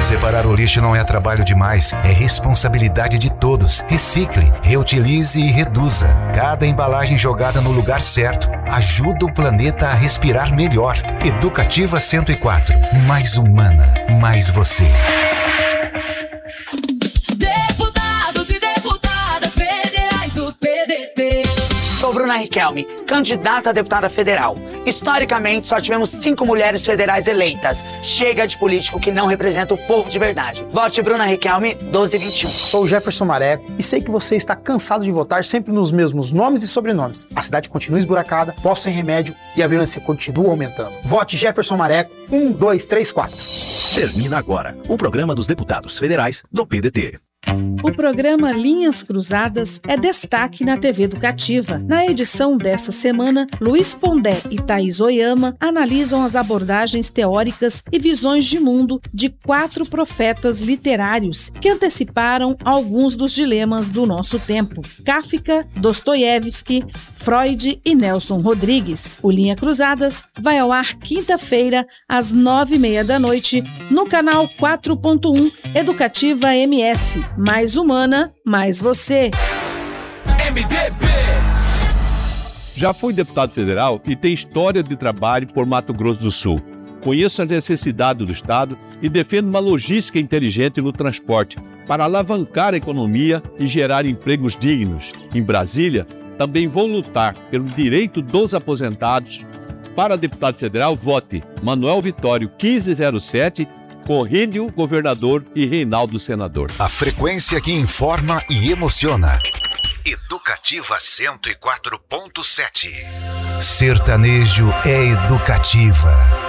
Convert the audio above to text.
Separar o lixo não é trabalho demais, é responsabilidade de todos. Recicle, reutilize e reduza. Cada embalagem jogada no lugar certo ajuda o planeta a respirar melhor. Educativa 104. Mais humana, mais você. Deputados e deputadas federais do PDT. Sou Bruna Riquelme, candidata a deputada federal. Historicamente, só tivemos 5 mulheres federais eleitas. Chega de político que não representa o povo de verdade. Vote Bruna Riquelme, 1221. Sou Jefferson Mareco e sei que você está cansado de votar sempre nos mesmos nomes e sobrenomes. A cidade continua esburacada, postos sem remédio e a violência continua aumentando. Vote Jefferson Mareco, 1, 2, 3, 4. Termina agora o programa dos deputados federais do PDT. O programa Linhas Cruzadas é destaque na TV Educativa. Na edição dessa semana, Luiz Pondé e Thaís Oyama analisam as abordagens teóricas e visões de mundo de 4 profetas literários que anteciparam alguns dos dilemas do nosso tempo: Kafka, Dostoiévski, Freud e Nelson Rodrigues. O Linha Cruzadas vai ao ar quinta-feira, às 9h30 da noite, no canal 4.1 Educativa MS. Mais humana, mais você. MDB. Já fui deputado federal e tem história de trabalho por Mato Grosso do Sul. Conheço a necessidade do Estado e defendo uma logística inteligente no transporte para alavancar a economia e gerar empregos dignos. Em Brasília, também vou lutar pelo direito dos aposentados. Para deputado federal, vote Manuel Vitório 1507, Corrênio, governador, e Reinaldo, senador. A frequência que informa e emociona. Educativa 104.7. Sertanejo é educativa.